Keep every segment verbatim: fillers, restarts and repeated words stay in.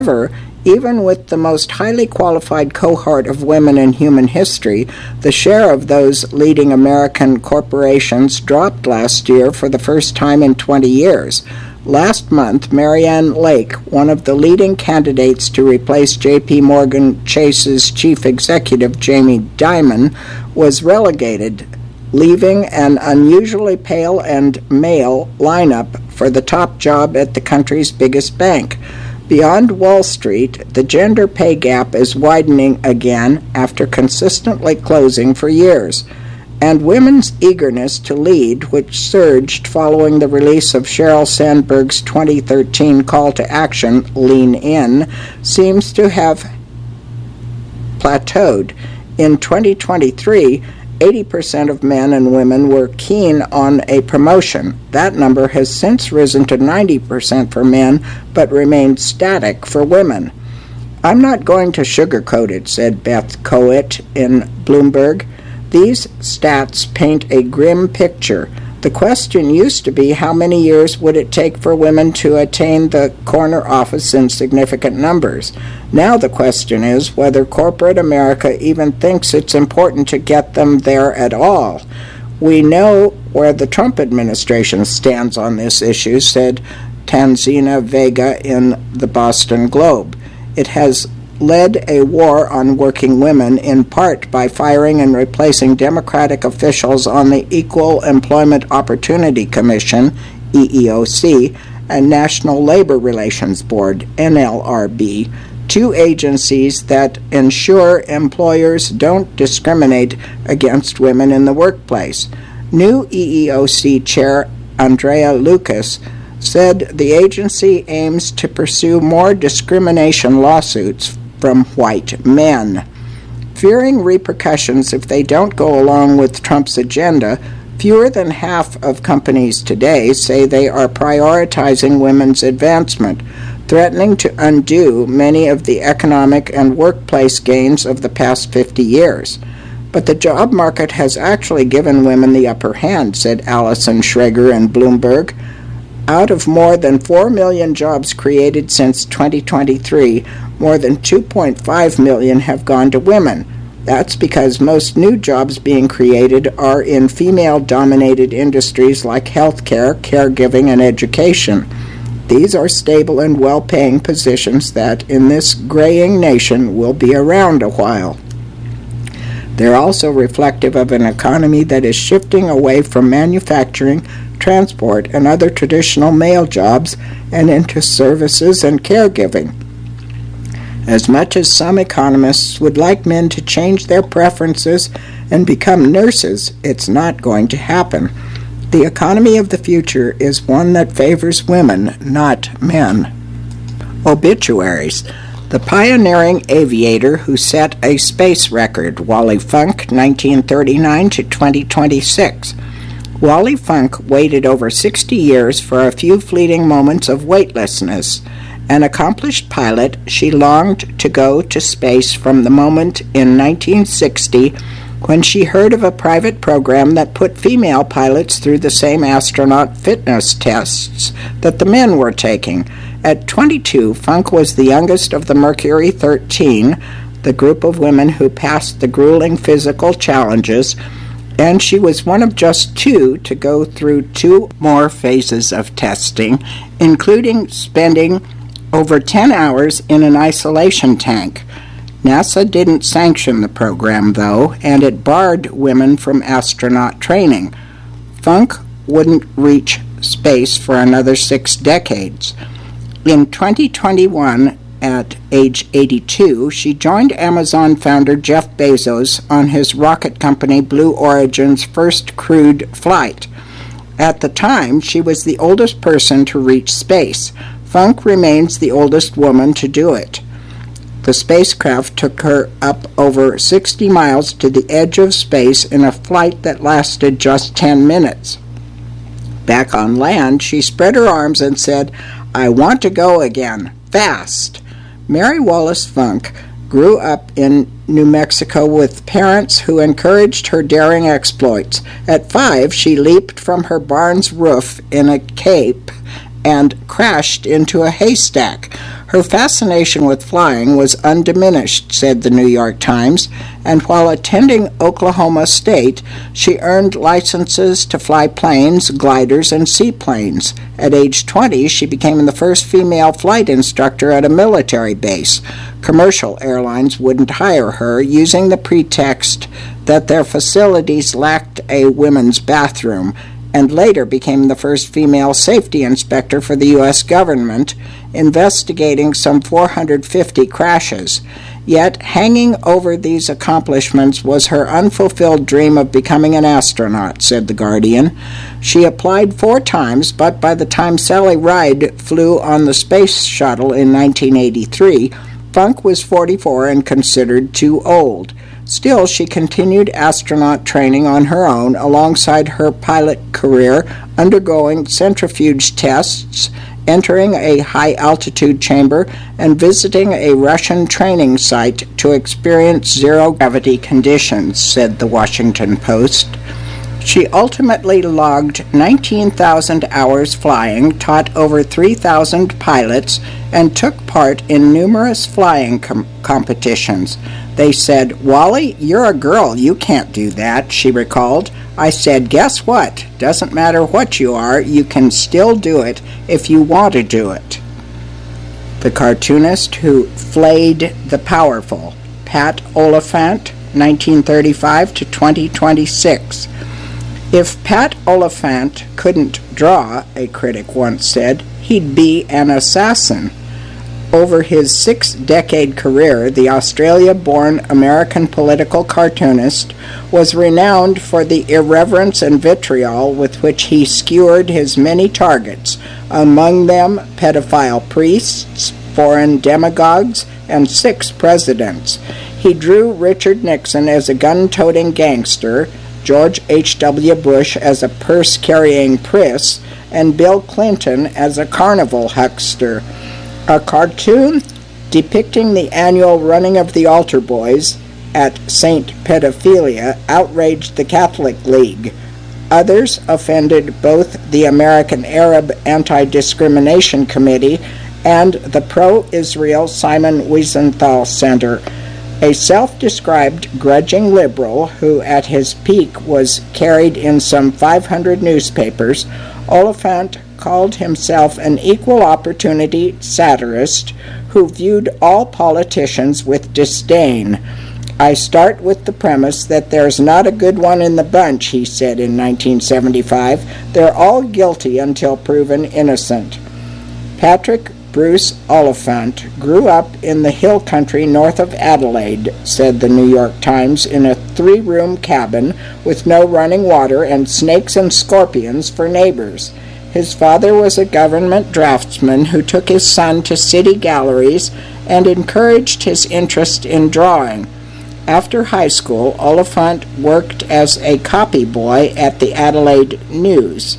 However, even with the most highly qualified cohort of women in human history, the share of those leading American corporations dropped last year for the first time in twenty years. Last month, Marianne Lake, one of the leading candidates to replace J P. Morgan Chase's chief executive, Jamie Dimon, was relegated, leaving an unusually pale and male lineup for the top job at the country's biggest bank. Beyond Wall Street, the gender pay gap is widening again after consistently closing for years. And women's eagerness to lead, which surged following the release of Sheryl Sandberg's twenty thirteen call to action, Lean In, seems to have plateaued. In twenty twenty-three, eighty percent of men and women were keen on a promotion. That number has since risen to ninety percent for men, but remained static for women. "I'm not going to sugarcoat it," said Beth Coet in Bloomberg. "These stats paint a grim picture. The question used to be how many years would it take for women to attain the corner office in significant numbers. Now the question is whether corporate America even thinks it's important to get them there at all. We know where the Trump administration stands on this issue," said Tanzina Vega in the Boston Globe. "It has led a war on working women, in part by firing and replacing Democratic officials on the Equal Employment Opportunity Commission, E E O C, and National Labor Relations Board, N L R B, two agencies that ensure employers don't discriminate against women in the workplace." New E E O C Chair Andrea Lucas said the agency aims to pursue more discrimination lawsuits from white men. Fearing repercussions if they don't go along with Trump's agenda, fewer than half of companies today say they are prioritizing women's advancement, threatening to undo many of the economic and workplace gains of the past fifty years. But the job market has actually given women the upper hand, said Allison Schrager in Bloomberg. Out of more than four million jobs created since twenty twenty-three, more than two point five million have gone to women. That's because most new jobs being created are in female-dominated industries like healthcare, caregiving, and education. These are stable and well-paying positions that, in this graying nation, will be around a while. They're also reflective of an economy that is shifting away from manufacturing, transport, and other traditional male jobs and into services and caregiving. As much as some economists would like men to change their preferences and become nurses, it's not going to happen. The economy of the future is one that favors women, not men. Obituaries. The pioneering aviator who set a space record, Wally Funk, nineteen thirty-nine to twenty twenty-six. Wally Funk waited over sixty years for a few fleeting moments of weightlessness. An accomplished pilot, she longed to go to space from the moment in nineteen sixty when she heard of a private program that put female pilots through the same astronaut fitness tests that the men were taking. At twenty-two, Funk was the youngest of the Mercury thirteen, the group of women who passed the grueling physical challenges, and she was one of just two to go through two more phases of testing, including spending over ten hours in an isolation tank. NASA didn't sanction the program, though, and it barred women from astronaut training. Funk wouldn't reach space for another six decades. In twenty twenty-one, at age eighty-two, she joined Amazon founder Jeff Bezos on his rocket company Blue Origin's first crewed flight. At the time, she was the oldest person to reach space. Funk remains the oldest woman to do it. The spacecraft took her up over sixty miles to the edge of space in a flight that lasted just ten minutes. Back on land, she spread her arms and said, "I want to go again, fast." Mary Wallace Funk grew up in New Mexico with parents who encouraged her daring exploits. At five, she leaped from her barn's roof in a cape and crashed into a haystack. Her fascination with flying was undiminished, said the New York Times, and while attending Oklahoma State, she earned licenses to fly planes, gliders, and seaplanes. At age twenty, she became the first female flight instructor at a military base. Commercial airlines wouldn't hire her, using the pretext that their facilities lacked a women's bathroom, and later became the first female safety inspector for the U S government, investigating some four hundred fifty crashes. Yet, hanging over these accomplishments was her unfulfilled dream of becoming an astronaut, said The Guardian. She applied four times, but by the time Sally Ride flew on the space shuttle in nineteen eighty-three, Funk was forty-four and considered too old. Still, she continued astronaut training on her own alongside her pilot career, undergoing centrifuge tests, entering a high-altitude chamber, and visiting a Russian training site to experience zero-gravity conditions, said the Washington Post. She ultimately logged nineteen thousand hours flying, taught over three thousand pilots, and took part in numerous flying com- competitions. They said, "Wally, you're a girl. You can't do that," she recalled. "I said, guess what? Doesn't matter what you are, you can still do it if you want to do it." The cartoonist who flayed the powerful, Pat Oliphant, nineteen thirty-five to twenty twenty-six. If Pat Oliphant couldn't draw, a critic once said, he'd be an assassin. Over his six-decade career, the Australia-born American political cartoonist was renowned for the irreverence and vitriol with which he skewered his many targets, among them pedophile priests, foreign demagogues, and six presidents. He drew Richard Nixon as a gun-toting gangster, George H W Bush as a purse-carrying priss, and Bill Clinton as a carnival huckster. A cartoon depicting the annual running of the altar boys at Saint Pedophilia outraged the Catholic League. Others offended both the American Arab Anti-Discrimination Committee and the pro-Israel Simon Wiesenthal Center. A self-described grudging liberal who at his peak was carried in some five hundred newspapers, Oliphant called himself an equal opportunity satirist who viewed all politicians with disdain. "I start with the premise that there's not a good one in the bunch," he said in nineteen seventy-five. "They're all guilty until proven innocent." Patrick Bruce Oliphant grew up in the hill country north of Adelaide, said the New York Times, in a three-room cabin with no running water and snakes and scorpions for neighbors. His father was a government draftsman who took his son to city galleries and encouraged his interest in drawing. After high school, Oliphant worked as a copy boy at the Adelaide News,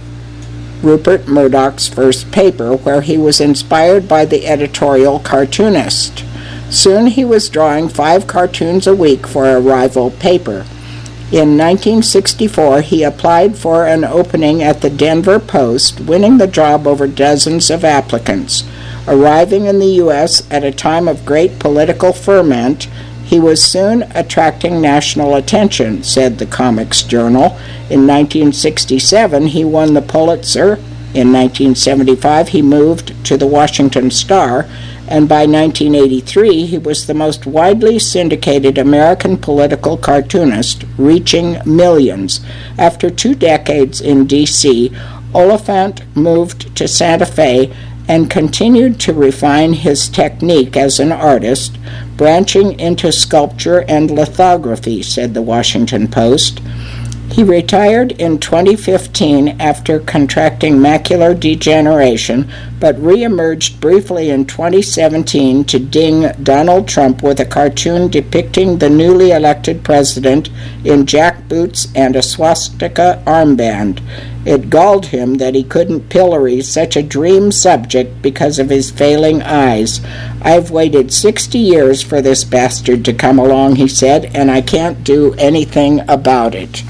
Rupert Murdoch's first paper, where he was inspired by the editorial cartoonist. Soon he was drawing five cartoons a week for a rival paper. In nineteen sixty-four, he applied for an opening at the Denver Post, winning the job over dozens of applicants. Arriving in the U S at a time of great political ferment, he was soon attracting national attention, said the Comics Journal. In nineteen sixty-seven, he won the Pulitzer. In nineteen seventy-five, he moved to the Washington Star, and by nineteen eighty-three, he was the most widely syndicated American political cartoonist, reaching millions. After two decades in D C, Oliphant moved to Santa Fe and continued to refine his technique as an artist, branching into sculpture and lithography, said the Washington Post. He retired in twenty fifteen after contracting macular degeneration, but reemerged briefly in twenty seventeen to ding Donald Trump with a cartoon depicting the newly elected president in jackboots and a swastika armband. It galled him that he couldn't pillory such a dream subject because of his failing eyes. "I've waited sixty years for this bastard to come along," he said, "and I can't do anything about it."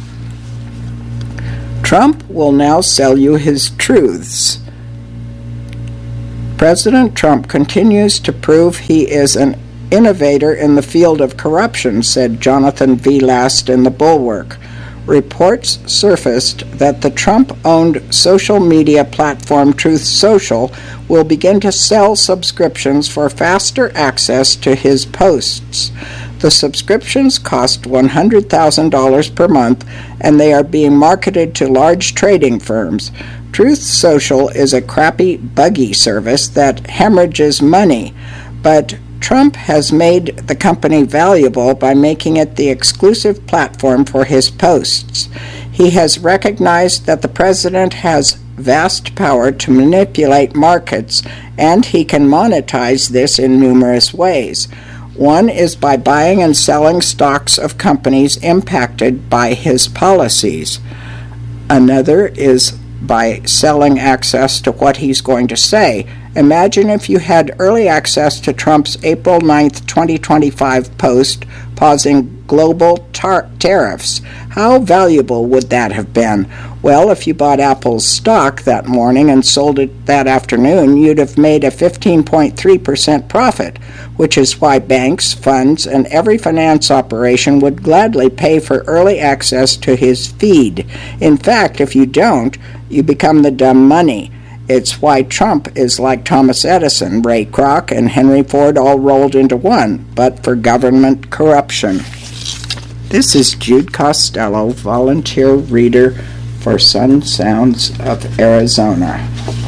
Trump will now sell you his truths. President Trump continues to prove he is an innovator in the field of corruption, said Jonathan V. Last in The Bulwark. Reports surfaced that the Trump-owned social media platform Truth Social will begin to sell subscriptions for faster access to his posts. The subscriptions cost one hundred thousand dollars per month, and they are being marketed to large trading firms. Truth Social is a crappy, buggy service that hemorrhages money, but Trump has made the company valuable by making it the exclusive platform for his posts. He has recognized that the president has vast power to manipulate markets, and he can monetize this in numerous ways. One is by buying and selling stocks of companies impacted by his policies. Another is by selling access to what he's going to say. Imagine if you had early access to Trump's April ninth, twenty twenty-five post pausing global tar- tariffs. How valuable would that have been? Well, if you bought Apple's stock that morning and sold it that afternoon, you'd have made a fifteen point three percent profit, which is why banks, funds, and every finance operation would gladly pay for early access to his feed. In fact, if you don't, you become the dumb money. It's why Trump is like Thomas Edison, Ray Kroc, and Henry Ford all rolled into one, but for government corruption. This is Jude Costello, volunteer reader for Sun Sounds of Arizona.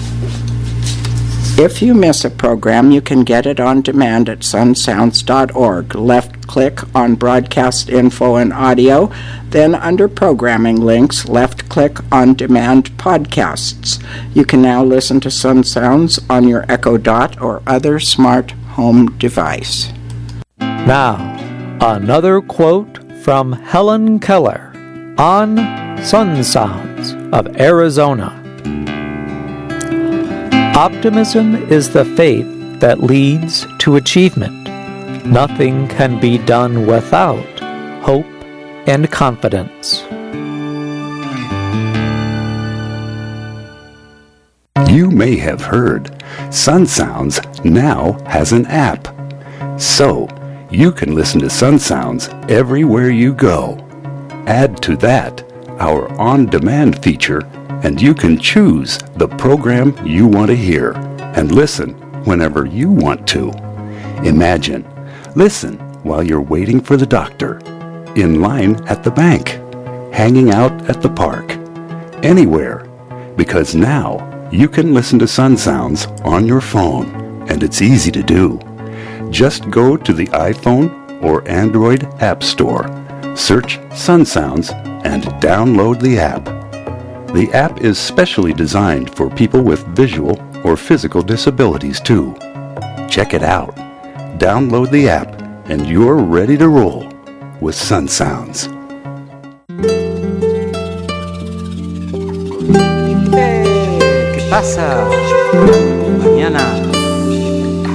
If you miss a program, you can get it on demand at sun sounds dot org. Left-click on Broadcast Info and Audio, then under Programming Links, left-click on Demand Podcasts. You can now listen to Sun Sounds on your Echo Dot or other smart home device. Now, another quote from Helen Keller on Sun Sounds of Arizona. Optimism is the faith that leads to achievement. Nothing can be done without hope and confidence. You may have heard Sun Sounds now has an app. So, you can listen to Sun Sounds everywhere you go. Add to that our on-demand feature, and you can choose the program you want to hear and listen whenever you want to. Imagine, listen while you're waiting for the doctor, in line at the bank, hanging out at the park, anywhere, because now you can listen to Sun Sounds on your phone, and it's easy to do. Just go to the iPhone or Android App Store, search Sun Sounds, and download the app. The app is specially designed for people with visual or physical disabilities too. Check it out. Download the app and you're ready to roll with Sun Sounds. Hey, ¿qué pasa? Mañana